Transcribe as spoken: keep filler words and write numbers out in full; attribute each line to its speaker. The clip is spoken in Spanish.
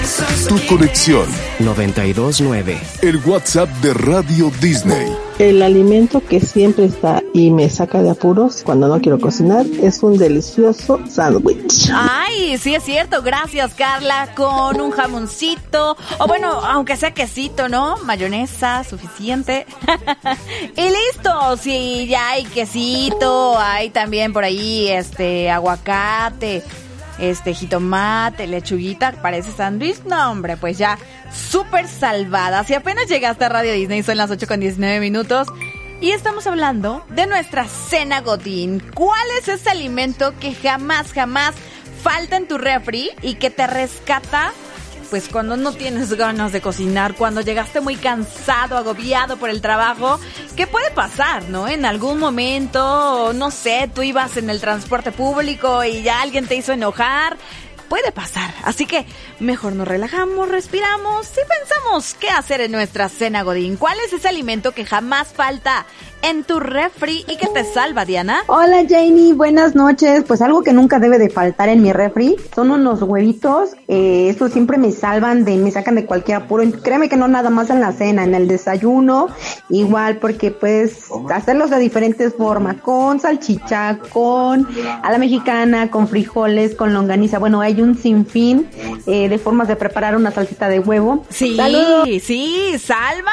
Speaker 1: Tu conexión.
Speaker 2: noventa y dos nueve.
Speaker 1: El WhatsApp de Radio Disney.
Speaker 3: El alimento que siempre está y me saca de apuros cuando no quiero cocinar es un delicioso sándwich.
Speaker 4: Ay, sí es cierto, gracias Carla, con un jamoncito, o bueno, aunque sea quesito, ¿no? Mayonesa, suficiente. Y listo, sí, ya hay quesito, hay también por ahí este aguacate, este jitomate, lechuguita, parece sándwich. No, hombre, pues ya súper salvada. Si apenas llegaste a Radio Disney, son las ocho con diecinueve minutos y estamos hablando de nuestra cena Godín. ¿Cuál es ese alimento que jamás, jamás falta en tu refri y que te rescata? Pues cuando no tienes ganas de cocinar, cuando llegaste muy cansado, agobiado por el trabajo, ¿qué puede pasar, no? En algún momento, no sé, tú ibas en el transporte público y ya alguien te hizo enojar. Puede pasar, así que mejor nos relajamos, respiramos y pensamos qué hacer en nuestra cena Godín. ¿Cuál es ese alimento que jamás falta en tu refri y que te salva, Diana?
Speaker 5: Hola Janie, buenas noches. Pues algo que nunca debe de faltar en mi refri son unos huevitos. Eh, estos siempre me salvan de, me sacan de cualquier apuro. Créeme que no nada más en la cena, en el desayuno igual, porque pues hacerlos de diferentes formas, con salchicha, con a la mexicana, con frijoles, con longaniza. Bueno, hay un sinfín eh, de formas de preparar una salsita de huevo.
Speaker 4: Sí,
Speaker 5: ¡Saludos!
Speaker 4: sí, salva